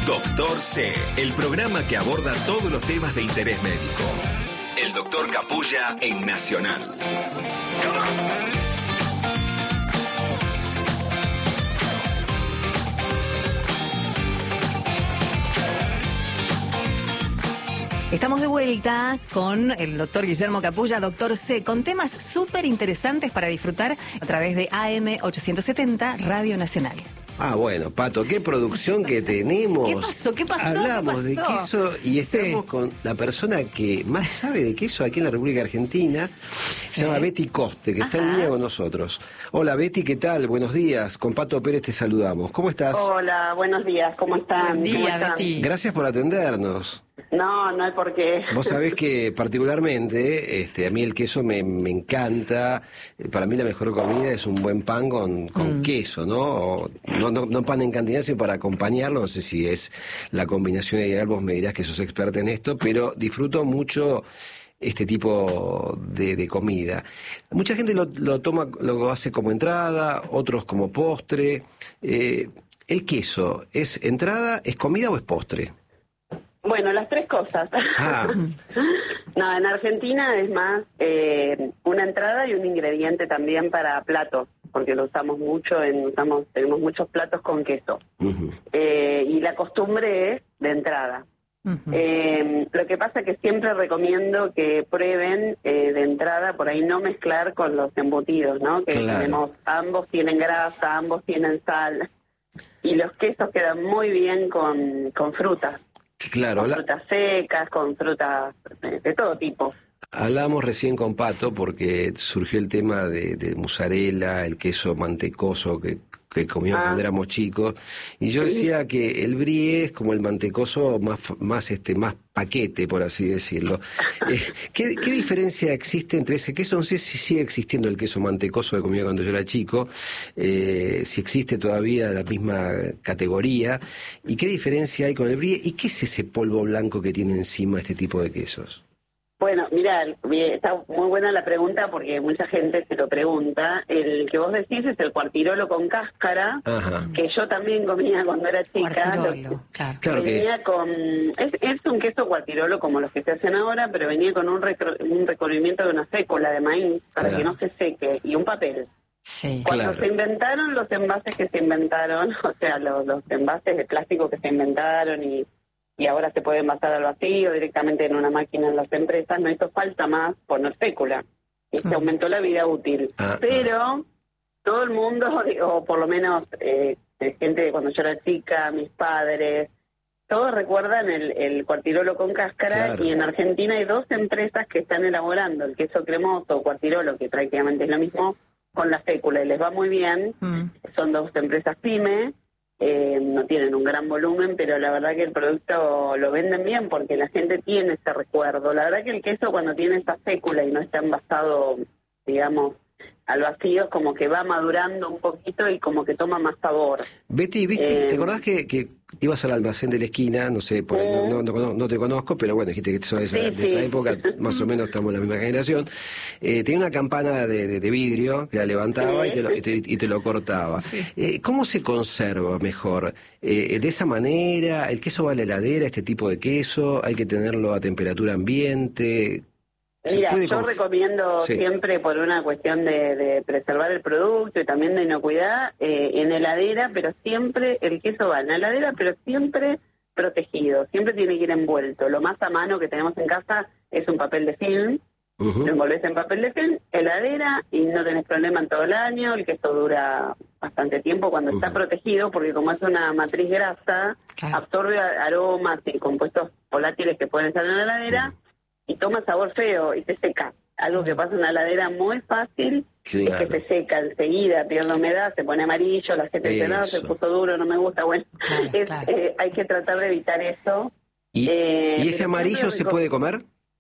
Doctor C, el programa que aborda todos los temas de interés médico. El Doctor Capulla en Nacional. Estamos de vuelta con el doctor Guillermo Capulla, doctor C, con temas súper interesantes para disfrutar a través de AM 870 Radio Nacional. Ah, bueno, Pato, qué producción que tenemos. ¿Qué pasó? ¿Qué pasó? Hablamos ¿Qué pasó? de queso y estamos con la persona que más sabe de queso aquí en la República Argentina. Se llama Betty Coste, que está en línea con nosotros. Hola, Betty, ¿qué tal? Buenos días. Con Pato Pérez te saludamos. ¿Cómo estás? Hola, buenos días. ¿Cómo están? Buen día, ¿Cómo están? Betty. Gracias por atendernos. No, no hay por qué. Vos sabés que particularmente a mí el queso me encanta. Para mí la mejor comida es un buen pan con queso, ¿no? O no pan en cantidad, sino para acompañarlo. No sé si es la combinación ideal, vos me dirás que sos experta en esto, pero disfruto mucho este tipo de comida. Mucha gente lo toma, lo hace como entrada, otros como postre. ¿El queso es entrada, es comida o es postre? Bueno, las tres cosas. Ah. No, en Argentina es más una entrada y un ingrediente también para platos, porque lo usamos mucho, tenemos muchos platos con queso. Uh-huh. Y la costumbre es de entrada. Uh-huh. Lo que pasa es que siempre recomiendo que prueben de entrada, por ahí no mezclar con los embutidos, ¿no? Que claro. ambos tienen grasa, ambos tienen sal, y los quesos quedan muy bien con frutas. Claro, con frutas secas, con frutas de todo tipo. Hablamos recién con Pato porque surgió el tema de mozzarella, el queso mantecoso que comíamos cuando éramos chicos, y yo decía que el brie es como el mantecoso más paquete, por así decirlo. ¿Qué diferencia existe entre ese queso? No sé si sigue existiendo el queso mantecoso que comía cuando yo era chico, si existe todavía la misma categoría, y qué diferencia hay con el brie, y qué es ese polvo blanco que tiene encima este tipo de quesos. Bueno, mira, está muy buena la pregunta porque mucha gente se lo pregunta. El que vos decís es el cuartirolo con cáscara, Ajá. que yo también comía cuando era chica. Claro venía con es un queso cuartirolo como los que se hacen ahora, pero venía con un recubrimiento de una fécula de maíz para que no se seque y un papel. Sí. Cuando se inventaron los envases que se inventaron, o sea, los envases de plástico que se inventaron y ahora se puede envasar al vacío directamente en una máquina en las empresas, no hizo falta más poner fécula. Y se aumentó la vida útil. Pero todo el mundo, o por lo menos gente de cuando yo era chica, mis padres, todos recuerdan el cuartirolo con cáscara. Claro. Y en Argentina hay dos empresas que están elaborando el queso cremoso o cuartirolo, que prácticamente es lo mismo, con la fécula, y les va muy bien. Son dos empresas pyme. No tienen un gran volumen, pero la verdad que el producto lo venden bien porque la gente tiene ese recuerdo. La verdad que el queso cuando tiene esa fécula y no está envasado, digamos, al vacío, como que va madurando un poquito y como que toma más sabor. Betty, ¿viste? ¿Te acordás que ibas al almacén de la esquina? No sé, por ahí no te conozco, pero bueno, dijiste que sos de esa época, más o menos estamos en la misma generación. Tenía una campana de vidrio que la levantaba y te lo cortaba. Sí. ¿Cómo se conserva mejor? ¿De esa manera? ¿El queso va a la heladera, este tipo de queso? ¿Hay que tenerlo a temperatura ambiente? Mira, yo recomiendo siempre por una cuestión de preservar el producto y también de inocuidad, en heladera, pero siempre, el queso va en la heladera, pero siempre protegido, siempre tiene que ir envuelto. Lo más a mano que tenemos en casa es un papel de film, lo envolvés en papel de film, heladera, y no tenés problema en todo el año, el queso dura bastante tiempo cuando está protegido, porque como es una matriz grasa, absorbe aromas y compuestos volátiles que pueden estar en la heladera, y toma sabor feo y se seca. Algo que pasa en una heladera muy fácil es que se seca enseguida, pierde humedad, se pone amarillo, la gente dice, no, se puso duro, no me gusta. Bueno, hay que tratar de evitar eso. ¿Y ese amarillo se puede comer?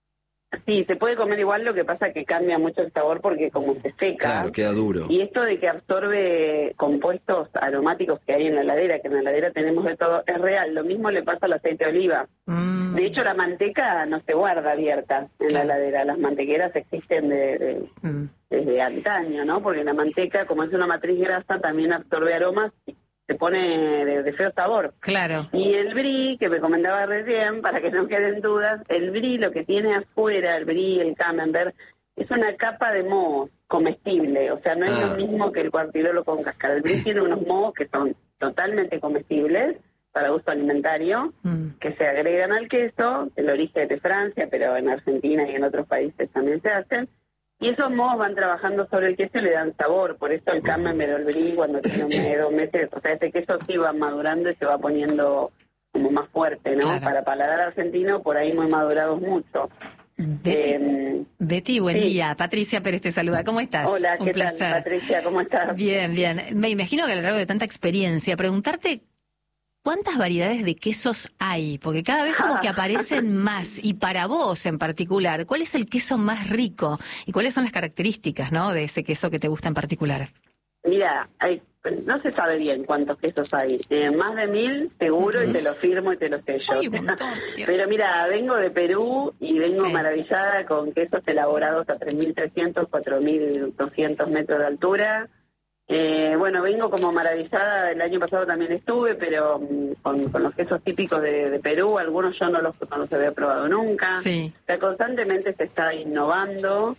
Sí, se puede comer igual, lo que pasa es que cambia mucho el sabor porque como se seca... Claro, queda duro. Y esto de que absorbe compuestos aromáticos que hay en la heladera, que en la heladera tenemos de todo, es real. Lo mismo le pasa al aceite de oliva. De hecho, la manteca no se guarda abierta en la heladera. Las mantequeras existen desde antaño, ¿no? Porque la manteca, como es una matriz grasa, también absorbe aromas se pone de feo sabor. Claro. Y el brie, que me comentaba recién, para que no queden dudas, el brie lo que tiene afuera, el brie, el camembert, es una capa de moho comestible, o sea, no es lo mismo que el cuartirolo con cáscara. El brie tiene unos mohos que son totalmente comestibles para uso alimentario, que se agregan al queso, el origen es de Francia, pero en Argentina y en otros países también se hacen, y esos mohos van trabajando sobre el queso y le dan sabor. Por eso el camembert o el brie, cuando tiene 1 mes, 2 meses, o sea, ese queso sí va madurando y se va poniendo como más fuerte, ¿no? Claro. Para paladar argentino, por ahí muy madurados mucho. Betty, buen sí. día. Patricia Pérez te saluda. ¿Cómo estás? Hola, Un ¿qué placer. tal, Patricia? ¿Cómo estás? Bien, bien. Me imagino que a lo largo de tanta experiencia, preguntarte ¿cuántas variedades de quesos hay? Porque cada vez como que aparecen más. Y para vos en particular, ¿cuál es el queso más rico? ¿Y cuáles son las características, ¿no?, de ese queso que te gusta en particular? Mira, no se sabe bien cuántos quesos hay. Más de 1000 seguro, y te lo firmo y te lo sello. Ay, un montón, Dios. Pero mira, vengo de Perú y vengo Sí. maravillada con quesos elaborados a 3.300, 4.200 metros de altura. Bueno, vengo como maravillada, el año pasado también estuve, pero con los quesos típicos de Perú, algunos yo no los había probado nunca. Sí. O sea, constantemente se está innovando,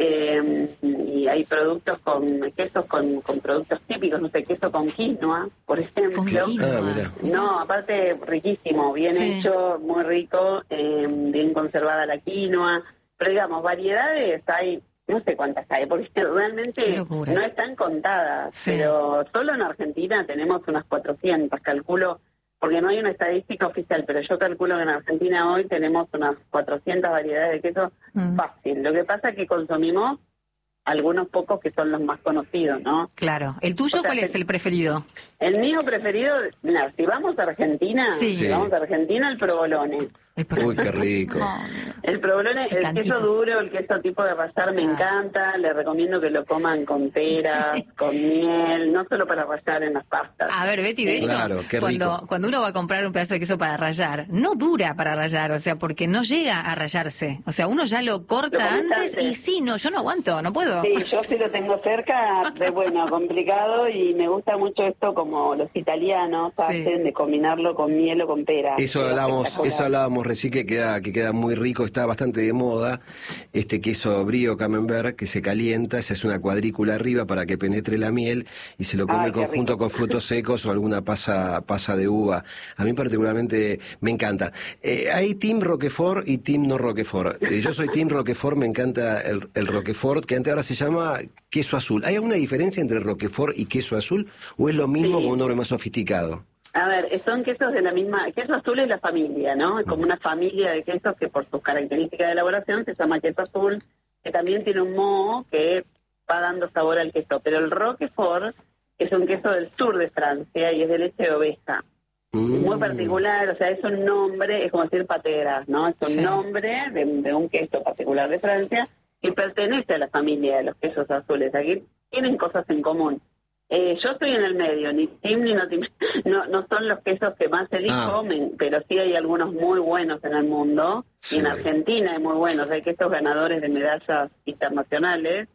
y hay productos quesos con productos típicos, no sé, queso con quinoa, por ejemplo. Con quinoa. mira. No, aparte riquísimo, bien Sí. hecho, muy rico, bien conservada la quinoa, pero digamos, variedades hay, no sé cuántas hay, porque Qué realmente locura. no están contadas, Sí. pero solo en Argentina tenemos unas 400, calculo, porque no hay una estadística oficial, pero yo calculo que en Argentina hoy tenemos unas 400 variedades de queso fácil. Lo que pasa es que consumimos algunos pocos que son los más conocidos, ¿no? Claro. ¿El tuyo O sea, cuál es el preferido? El mío preferido, mira, si vamos a Argentina, Sí. Sí. el provolone. Uy, qué rico. El provolone, el Picantito. queso duro, el queso tipo de rallar me encanta, les recomiendo que lo coman con peras, con miel, no solo para rallar en las pastas. A ver, Betty, de hecho, Claro, qué rico. cuando uno va a comprar un pedazo de queso para rallar, no dura para rallar, o sea, porque no llega a rallarse. O sea, uno ya lo corta Lo comés antes y antes. sí, no, yo no aguanto, no puedo. Sí, yo sí lo tengo cerca, complicado, y me gusta mucho esto como los italianos hacen, de combinarlo con miel o con pera. Eso Es hablábamos espectacular. recién, que queda muy rico, está bastante de moda este queso brie o camembert que se calienta, se hace una cuadrícula arriba para que penetre la miel y se lo come Ay, qué conjunto rico. con frutos secos o alguna pasa de uva. A mí particularmente me encanta. Hay team Roquefort y team no Roquefort. Yo soy team Roquefort, me encanta el Roquefort, que antes ahora se llama queso azul. ¿Hay alguna diferencia entre Roquefort y queso azul o es lo mismo Sí. con un nombre más sofisticado? A ver, son quesos de la misma... Queso azul es la familia, ¿no? Es como una familia de quesos que por sus características de elaboración se llama queso azul, que también tiene un moho que va dando sabor al queso. Pero el Roquefort es un queso del sur de Francia y es de leche de oveja. Es muy particular, o sea, es un nombre, es como decir pateras, ¿no? Es un Sí. nombre de un queso particular de Francia que pertenece a la familia de los quesos azules. Aquí tienen cosas en común. Yo estoy en el medio, ni team ni no team. No son los quesos que más elijo, pero sí hay algunos muy buenos en el mundo. Sí. Y en Argentina hay muy buenos. Hay quesos ganadores de medallas internacionales,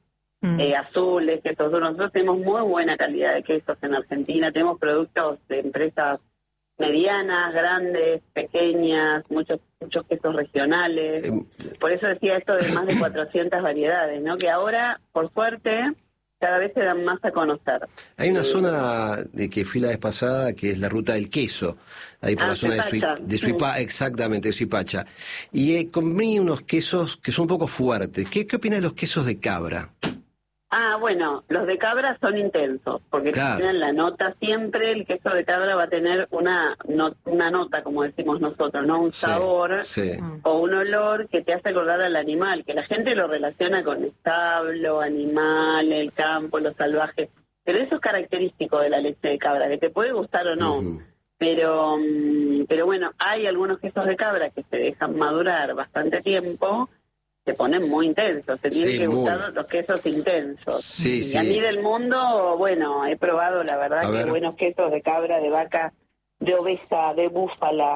azules, quesos duros. Nosotros tenemos muy buena calidad de quesos en Argentina. Tenemos productos de empresas medianas, grandes, pequeñas, muchos quesos regionales. Por eso decía esto de más de 400 variedades, ¿no? Que ahora, por suerte, cada vez se dan más a conocer. Hay una zona de que fui la vez pasada que es la ruta del queso, ahí por la zona de Suipacha, exactamente, de Suipacha. Y comí unos quesos que son un poco fuertes. ¿Qué opinas de los quesos de cabra? Bueno, los de cabra son intensos, porque tienen la nota siempre, el queso de cabra va a tener una nota, como decimos nosotros, ¿no? Un sabor o un olor que te hace acordar al animal, que la gente lo relaciona con establo, animal, el campo, lo salvaje, pero eso es característico de la leche de cabra, que te puede gustar o no. Pero bueno, hay algunos quesos de cabra que se dejan madurar bastante tiempo, se ponen muy intensos, se tienen que gustar los quesos intensos. Y a mí del mundo, bueno, he probado, la verdad, que buenos quesos de cabra, de vaca, de oveja, de búfala,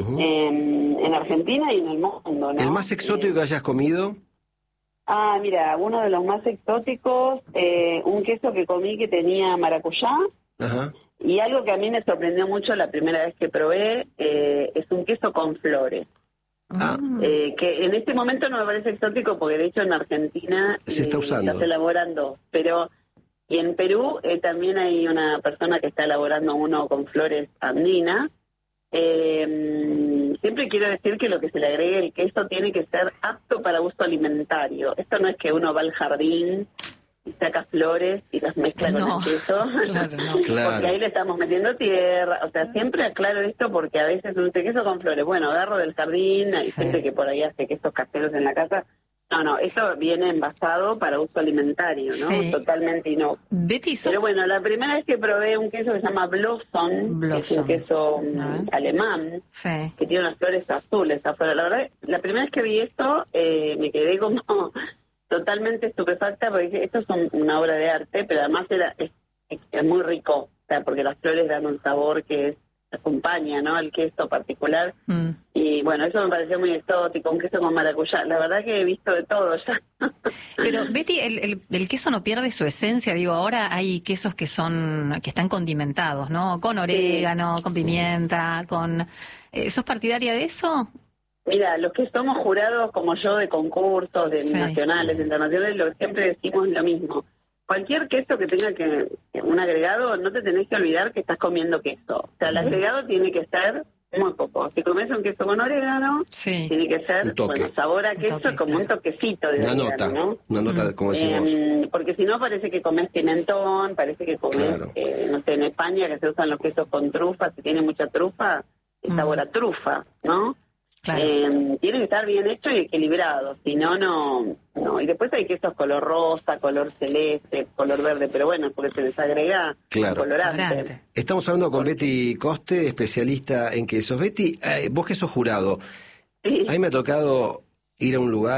en Argentina y en el mundo, ¿no? ¿El más exótico que hayas comido? Mira, uno de los más exóticos, un queso que comí que tenía maracuyá, Y algo que a mí me sorprendió mucho la primera vez que probé es un queso con flores. Que en este momento no me parece exótico porque de hecho en Argentina se está usando. Está elaborando, pero y en Perú también hay una persona que está elaborando uno con flores andinas. Siempre quiero decir que lo que se le agregue el queso tiene que ser apto para uso alimentario. Esto no es que uno va al jardín y saca flores y las mezcla con el queso, porque ahí le estamos metiendo tierra. O sea, siempre aclaro esto porque a veces uno dice queso con flores. Bueno, agarro del jardín, hay gente que por ahí hace quesos caseros en la casa. No, eso viene envasado para uso alimentario, ¿no? Sí. Totalmente inocuo. Betty, Pero bueno, la primera vez que probé un queso que se llama Blossom, que es un queso alemán, que tiene unas flores azules afuera. La verdad, la primera vez que vi esto, me quedé como totalmente estupefacta porque dije, esto es una obra de arte, pero además es muy rico, o sea, porque las flores dan un sabor que acompaña, ¿no?, al queso particular. Y bueno, eso me pareció muy exótico, un queso con maracuyá. La verdad que he visto de todo ya. Pero Betty, el queso no pierde su esencia. Digo, ahora hay quesos que están condimentados, ¿no? Con orégano, con pimienta, con... ¿Sos partidaria de eso? Mira, los que somos jurados como yo de concursos, de nacionales, internacionales, siempre decimos lo mismo. Cualquier queso que tenga un agregado, no te tenés que olvidar que estás comiendo queso. O sea, el agregado tiene que ser muy poco. Si comes un queso con orégano, tiene que ser, bueno, sabor a queso, como un toquecito de orégano, ¿no? Una nota, como decimos. Porque si no parece que comes pimentón, parece que comes, no sé, en España que se usan los quesos con trufa, si tiene mucha trufa, es sabor a trufa, ¿no? Claro. Tiene que estar bien hecho y equilibrado, si no, no. Y después hay quesos color rosa, color celeste, color verde, pero bueno, porque se les agrega colorante. Estamos hablando con Betty Coste, especialista en quesos. Betty, vos que sos jurado, a mí me ha tocado ir a un lugar